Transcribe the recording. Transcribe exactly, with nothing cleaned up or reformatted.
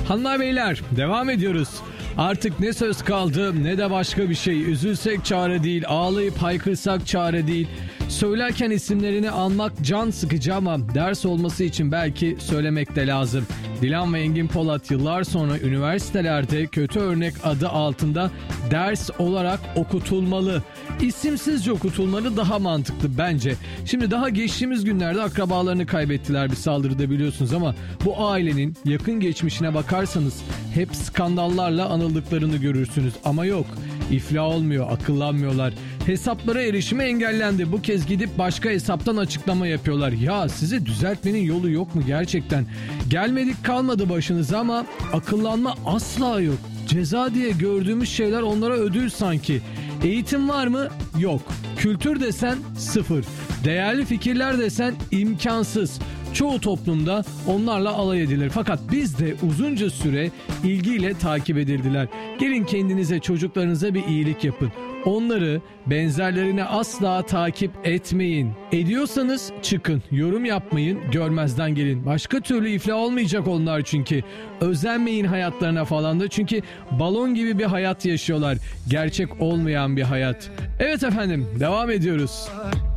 Hanımlar beyler, devam ediyoruz. Artık ne söz kaldı ne de başka bir şey. Üzülsek çare değil, ağlayıp haykırsak çare değil. Söylerken isimlerini anmak can sıkıcı ama ders olması için belki söylemek de lazım. Dilan ve Engin Polat yıllar sonra üniversitelerde kötü örnek adı altında ders olarak okutulmalı. İsimsizce okutulmalı daha mantıklı bence. Şimdi daha geçtiğimiz günlerde akrabalarını kaybettiler bir saldırıda biliyorsunuz ama bu ailenin yakın geçmişine bakarsanız hep skandallarla anıldıklarını görürsünüz. Ama yok, iflah olmuyor, akıllanmıyorlar. Hesaplara erişimi engellendi. Bu kez gidip başka hesaptan açıklama yapıyorlar. Ya sizi düzeltmenin yolu yok mu gerçekten? Gelmedik kalmadı başınıza ama akıllanma asla yok. Ceza diye gördüğümüz şeyler onlara ödül sanki. Eğitim var mı? Yok. Kültür desen sıfır. Değerli fikirler desen imkansız. Çoğu toplumda onlarla alay edilir. Fakat bizde uzunca süre ilgiyle takip edildiler. Gelin kendinize, çocuklarınıza bir iyilik yapın. Onları benzerlerine asla takip etmeyin. Ediyorsanız çıkın, yorum yapmayın, görmezden gelin. Başka türlü iflah olmayacak onlar çünkü. Özenmeyin hayatlarına falan da çünkü balon gibi bir hayat yaşıyorlar. Gerçek olmayan bir hayat. Evet efendim, devam ediyoruz.